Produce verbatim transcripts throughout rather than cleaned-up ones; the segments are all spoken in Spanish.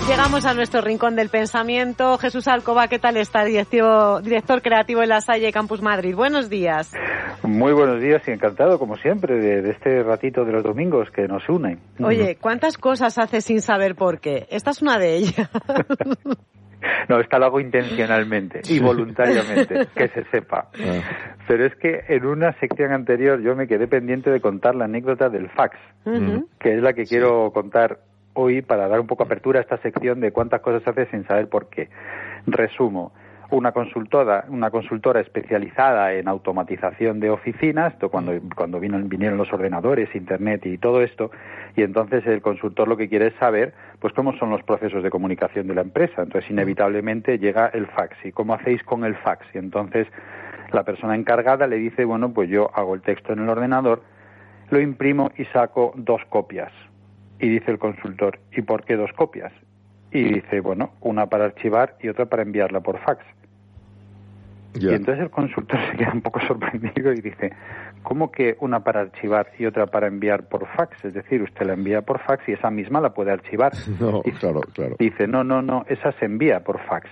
Llegamos a nuestro rincón del pensamiento. Jesús Alcoba, ¿qué tal está? Director, director creativo en La Salle Campus Madrid. Buenos días. Muy buenos días y encantado, como siempre, de, de este ratito de los domingos que nos une. Oye, ¿cuántas cosas haces sin saber por qué? Esta es una de ellas. No, esta lo hago intencionalmente y voluntariamente, que se sepa. Pero es que en una sección anterior yo me quedé pendiente de contar la anécdota del fax, uh-huh. que es la que quiero contar hoy para dar un poco apertura a esta sección de cuántas cosas hace sin saber por qué. Resumo. Una consultora, una consultora especializada en automatización de oficinas, esto cuando, cuando vino, vinieron los ordenadores, internet y todo esto, y entonces el consultor lo que quiere es saber pues cómo son los procesos de comunicación de la empresa. Entonces inevitablemente llega el fax. ¿Y cómo hacéis con el fax? Y entonces la persona encargada le dice, bueno, pues yo hago el texto en el ordenador, lo imprimo y saco dos copias. Y dice el consultor, ¿y por qué dos copias? Y dice, bueno, una para archivar y otra para enviarla por fax. Yeah. Y entonces el consultor se queda un poco sorprendido y dice, ¿cómo que una para archivar y otra para enviar por fax? Es decir, usted la envía por fax y esa misma la puede archivar. No, dice, claro, claro. Dice, no, no, no, esa se envía por fax.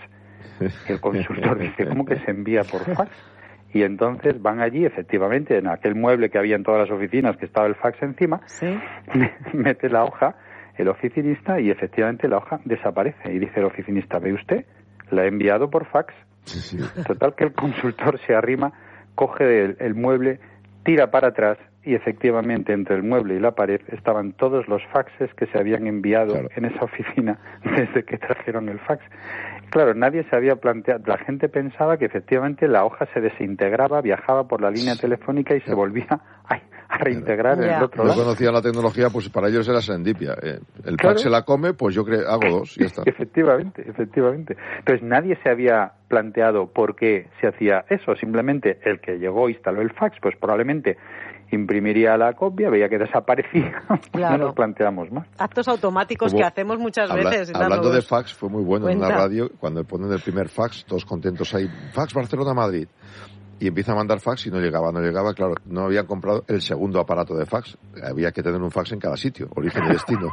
Y el consultor dice, ¿cómo que se envía por fax? Y entonces van allí, efectivamente, en aquel mueble que había en todas las oficinas, que estaba el fax encima, ¿sí? Mete la hoja el oficinista y efectivamente la hoja desaparece. Y dice el oficinista, ¿ve usted? La he enviado por fax. Sí, sí. Total que el consultor se arrima, coge el, el mueble, tira para atrás y efectivamente entre el mueble y la pared estaban todos los faxes que se habían enviado claro. en esa oficina desde que trajeron el fax. Claro, nadie se había planteado, la gente pensaba que efectivamente la hoja se desintegraba, viajaba por la línea telefónica y se volvía a, a reintegrar yeah. en el otro lado. No conocían la tecnología, pues para ellos era serendipia. Eh, el claro. fax se la come, pues yo creo, hago dos y ya está. Efectivamente, efectivamente. Entonces nadie se había planteado por qué se hacía eso, simplemente el que llegó instaló el fax, pues probablemente imprimiría la copia, veía que desaparecía, claro. no nos planteamos más. Actos automáticos Como que hacemos muchas habla, veces. Hablando de fax, fue muy bueno Cuenta. en la radio, cuando ponen el primer fax, todos contentos ahí, fax Barcelona-Madrid, y empieza a mandar fax y no llegaba, no llegaba, claro, no habían comprado el segundo aparato de fax, había que tener un fax en cada sitio, origen y destino.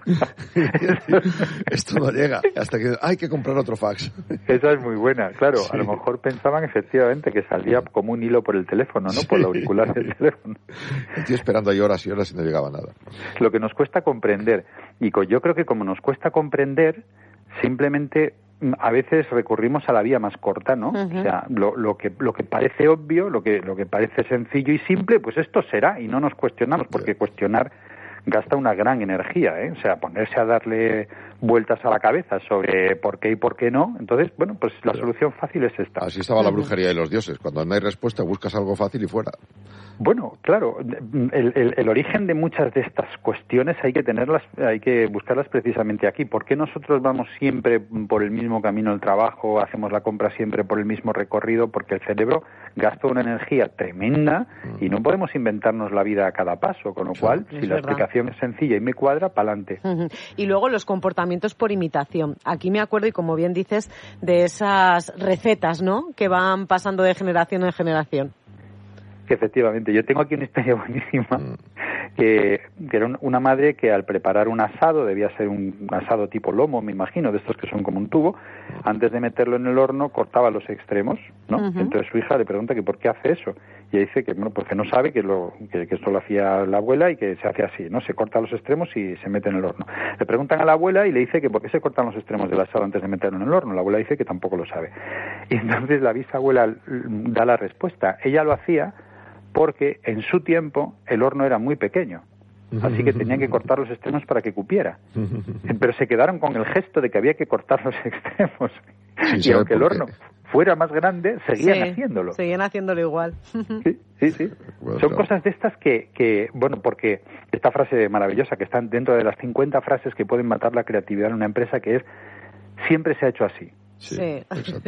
Esto no llega, hasta que hay que comprar otro fax. Esa es muy buena, claro, sí. A lo mejor pensaban efectivamente que salía como un hilo por el teléfono, ¿no? Sí. Por la auricular del teléfono. Estoy esperando ahí horas y horas y no llegaba nada. Lo que nos cuesta comprender, y yo creo que como nos cuesta comprender, simplemente a veces recurrimos a la vía más corta, ¿no? Uh-huh. O sea, lo, lo que lo que parece obvio, lo que lo que parece sencillo y simple, pues esto será y no nos cuestionamos, porque sí. cuestionar gasta una gran energía, ¿eh? O sea, ponerse a darle vueltas a la cabeza sobre por qué y por qué no. Entonces, bueno, pues la Pero, solución fácil es esta. Así estaba la brujería de los dioses. Cuando no hay respuesta, buscas algo fácil y fuera. Bueno, claro, el, el, el origen de muchas de estas cuestiones hay que tenerlas, hay que buscarlas precisamente aquí. ¿Por qué nosotros vamos siempre por el mismo camino al trabajo, hacemos la compra siempre por el mismo recorrido? Porque el cerebro gasta una energía tremenda y no podemos inventarnos la vida a cada paso, con lo cual, sí, si la verdad. explicación es sencilla y me cuadra, pa'lante. Uh-huh. Y luego los comportamientos por imitación. Aquí me acuerdo, y como bien dices, de esas recetas, ¿no?, que van pasando de generación en generación. Efectivamente, yo tengo aquí una historia buenísima, mm. que, que era un, una madre que al preparar un asado, debía ser un asado tipo lomo, me imagino, de estos que son como un tubo, antes de meterlo en el horno cortaba los extremos, ¿no? Uh-huh. Entonces su hija le pregunta que por qué hace eso, y ella dice que, bueno, porque no sabe que, lo, que, que esto lo hacía la abuela y que se hace así, ¿no? Se corta los extremos y se mete en el horno. Le preguntan a la abuela y le dice que por qué se cortan los extremos del asado antes de meterlo en el horno. La abuela dice que tampoco lo sabe. Y entonces la bisabuela da la respuesta. Ella lo hacía porque en su tiempo el horno era muy pequeño, así que tenían que cortar los extremos para que cupiera. Pero se quedaron con el gesto de que había que cortar los extremos. Sí, y aunque el horno fuera más grande, seguían sí, haciéndolo. Seguían haciéndolo igual. Sí, sí, sí. Bueno, Son claro. cosas de estas que, que, bueno, porque esta frase maravillosa que está dentro de las cincuenta frases que pueden matar la creatividad en una empresa, que es, siempre se ha hecho así. Sí, sí. Esto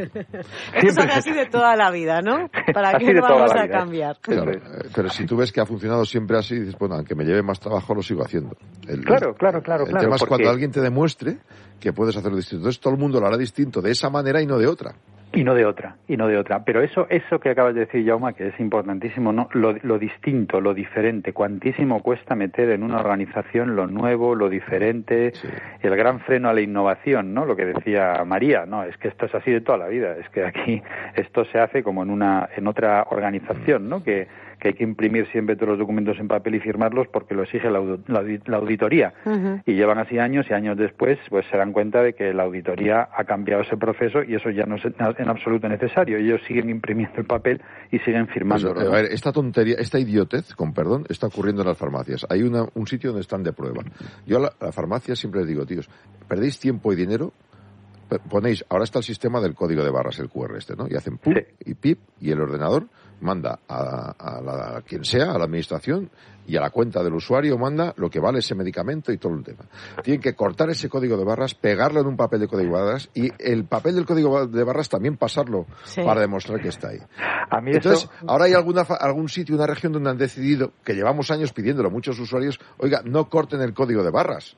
es así de toda la vida, ¿no? ¿Para qué no vamos a cambiar? Claro, pero si tú ves que ha funcionado siempre así, dices, bueno, aunque me lleve más trabajo, lo sigo haciendo. El, claro, claro, claro. El claro, tema es porque... cuando alguien te demuestre que puedes hacerlo distinto. Entonces todo el mundo lo hará distinto de esa manera y no de otra. Y no de otra, y no de otra. Pero eso eso que acabas de decir, Jaume, que es importantísimo, ¿no? Lo, lo distinto, lo diferente. Cuantísimo cuesta meter en una organización lo nuevo, lo diferente, sí. El gran freno a la innovación, ¿no? Lo que decía María, no, es que esto es así de toda la vida. Es que aquí esto se hace como en una en otra organización, ¿no? Que que hay que imprimir siempre todos los documentos en papel y firmarlos porque lo exige la, la, la auditoría. Uh-huh. Y llevan así años y años después pues se dan cuenta de que la auditoría ha cambiado ese proceso y eso ya no es en absoluto necesario. Ellos siguen imprimiendo el papel y siguen firmando. Pues, a ver, esta tontería, esta idiotez, con perdón, está ocurriendo en las farmacias. Hay una, un sitio donde están de prueba. Yo a la, a la farmacia siempre les digo, tíos, perdéis tiempo y dinero. Ponéis, ahora está el sistema del código de barras, el cu erre este, ¿no? Y hacen pum sí. y pip y el ordenador manda a, a, la, a quien sea, a la administración y a la cuenta del usuario manda lo que vale ese medicamento y todo el tema. Tienen que cortar ese código de barras, pegarlo en un papel de código de barras y el papel del código de barras también pasarlo sí. para demostrar que está ahí. A mí Entonces, eso... ahora hay alguna, algún sitio, una región donde han decidido, que llevamos años pidiéndolo a muchos usuarios, oiga, no corten el código de barras.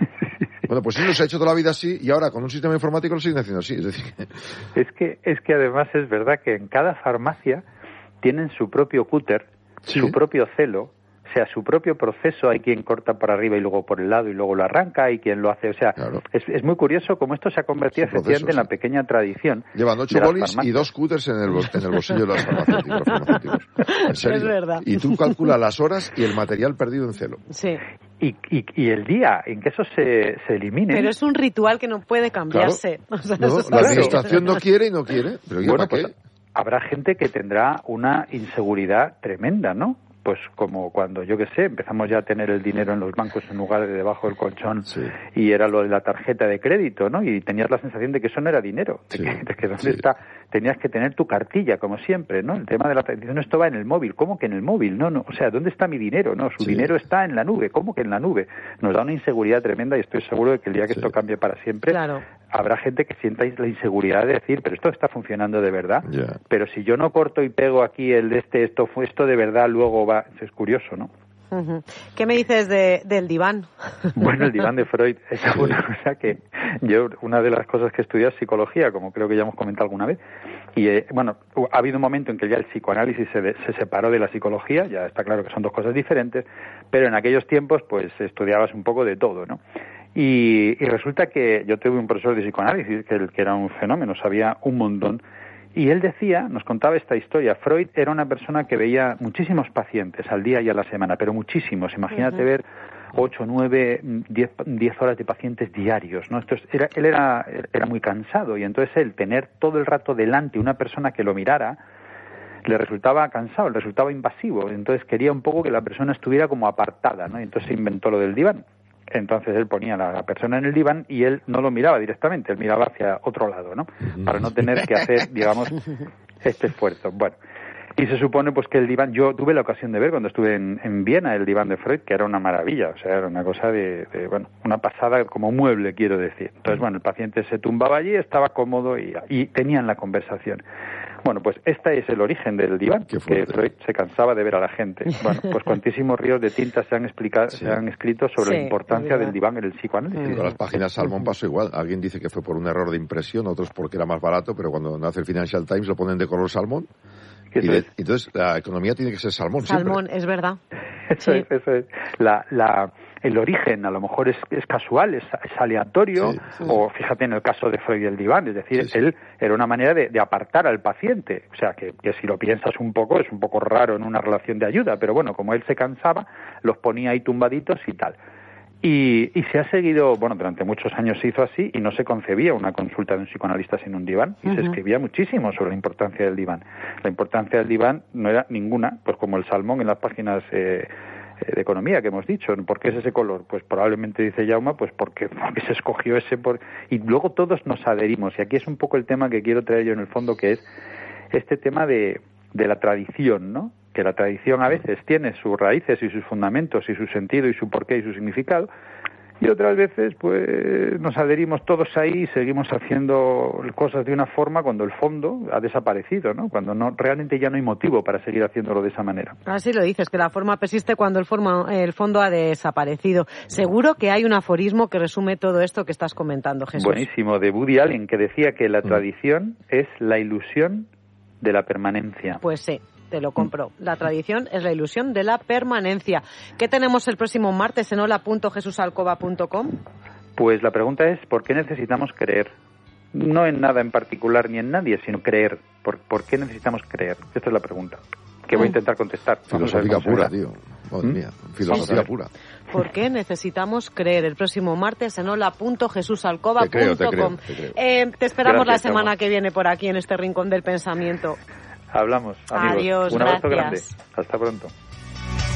Bueno, pues eso se ha hecho toda la vida así y ahora con un sistema informático lo siguen haciendo así. Es decir, es que, es que además es verdad que en cada farmacia tienen su propio cúter, ¿sí? Su propio celo, o sea, su propio proceso. Hay quien corta por arriba y luego por el lado y luego lo arranca, hay quien lo hace, o sea, claro. es, es muy curioso cómo esto se ha convertido su efectivamente proceso, en la sí. pequeña tradición. Llevan ocho bolis y dos cúters en el, en el bolsillo de los farmacéuticos. farmacéuticos. En serio. Es verdad. Y tú calculas las horas y el material perdido en celo. Sí. Y, y, y el día en que eso se, se elimine... Pero es un ritual que no puede cambiarse. Claro. O sea, no, la administración no quiere y no quiere. Pero bueno, ¿para qué? Pues, habrá gente que tendrá una inseguridad tremenda, ¿no? Pues como cuando, yo qué sé, empezamos ya a tener el dinero en los bancos en lugar de debajo del colchón sí. y era lo de la tarjeta de crédito, ¿no? Y tenías la sensación de que eso no era dinero, de, sí. que, de que dónde sí. está, tenías que tener tu cartilla, como siempre, ¿no? El tema de la tradición, esto va en el móvil, ¿cómo que en el móvil? No, no, o sea, ¿dónde está mi dinero? No, su sí. dinero está en la nube, ¿cómo que en la nube? Nos da una inseguridad tremenda y estoy seguro de que el día que sí. esto cambie para siempre, claro. habrá gente que sienta la inseguridad de decir, pero esto está funcionando de verdad, yeah. pero si yo no corto y pego aquí el de este, esto fue esto de verdad, luego va, es curioso, ¿no? Uh-huh. ¿Qué me dices de, del diván? Bueno, el diván de Freud es una cosa que yo, una de las cosas que he estudiado es psicología, como creo que ya hemos comentado alguna vez, y eh, bueno, ha habido un momento en que ya el psicoanálisis se, de, se separó de la psicología, ya está claro que son dos cosas diferentes, pero en aquellos tiempos pues estudiabas un poco de todo, ¿no? Y, y resulta que yo tuve un profesor de psicoanálisis que, que era un fenómeno, sabía un montón. Y él decía, nos contaba esta historia, Freud era una persona que veía muchísimos pacientes al día y a la semana, pero muchísimos. Imagínate uh-huh. ver ocho, nueve, diez, diez horas de pacientes diarios, ¿no? Entonces, era, él era, era muy cansado y entonces él tener todo el rato delante una persona que lo mirara le resultaba cansado, le resultaba invasivo. Entonces quería un poco que la persona estuviera como apartada, ¿no? Y entonces se inventó lo del diván. Entonces él ponía a la persona en el diván y él no lo miraba directamente, él miraba hacia otro lado, ¿no? Para no tener que hacer, digamos, este esfuerzo. Bueno, y se supone pues que el diván, yo tuve la ocasión de ver cuando estuve en, en Viena el diván de Freud, que era una maravilla, o sea, era una cosa de, de, bueno, una pasada como mueble, quiero decir. Entonces, bueno, el paciente se tumbaba allí, estaba cómodo y, y tenían la conversación. Bueno, pues este es el origen del diván, que Freud se cansaba de ver a la gente. Bueno, pues cuantísimos ríos de tinta se han explicado, sí. se han escrito sobre sí, la importancia del diván en el psicoanálisis. Con las páginas Salmón pasó igual. Alguien dice que fue por un error de impresión, otros porque era más barato, pero cuando nace el Financial Times lo ponen de color salmón. Y de, entonces la economía tiene que ser salmón. Salmón, siempre. Es verdad. Eso sí. es, eso es. La, la, el origen a lo mejor es, es casual, es, es aleatorio, sí, sí. o fíjate en el caso de Freud y el diván, es decir, sí, sí. él era una manera de, de apartar al paciente, o sea, que, que si lo piensas un poco, es un poco raro en una relación de ayuda, pero bueno, como él se cansaba, los ponía ahí tumbaditos y tal. Y, y se ha seguido, bueno, durante muchos años se hizo así y no se concebía una consulta de un psicoanalista sin un diván y uh-huh. se escribía muchísimo sobre la importancia del diván. La importancia del diván no era ninguna, pues como el salmón en las páginas eh, de economía que hemos dicho. ¿Por qué es ese color? Pues probablemente, dice Jaume, pues porque, porque se escogió ese por... y luego todos nos adherimos. Y aquí es un poco el tema que quiero traer yo en el fondo, que es este tema de, de la tradición, ¿no? Que la tradición a veces tiene sus raíces y sus fundamentos y su sentido y su porqué y su significado, Y otras veces, pues, nos adherimos todos ahí y seguimos haciendo cosas de una forma cuando el fondo ha desaparecido, ¿no? Cuando no realmente ya no hay motivo para seguir haciéndolo de esa manera. Así lo dices, que la forma persiste cuando el, forma, el fondo ha desaparecido. Seguro que hay un aforismo que resume todo esto que estás comentando, Jesús. Buenísimo, de Woody Allen, que decía que la tradición es la ilusión de la permanencia. Pues sí. Te lo compro. La tradición es la ilusión de la permanencia. ¿Qué tenemos el próximo martes en hola punto jesús alcoba punto com? Pues la pregunta es, ¿por qué necesitamos creer? No en nada en particular ni en nadie, sino creer. ¿Por, por qué necesitamos creer? Esta es la pregunta, que voy a intentar contestar. Filosofía pura, tío. Madre mía, filosofía pura. ¿Por qué necesitamos creer? El próximo martes en hola punto jesús alcoba punto com. Te, te, eh, te esperamos Gracias, la semana Chama. que viene por aquí en este Rincón del Pensamiento. Hablamos, amigos. Adiós, Un abrazo gracias. grande. Hasta pronto.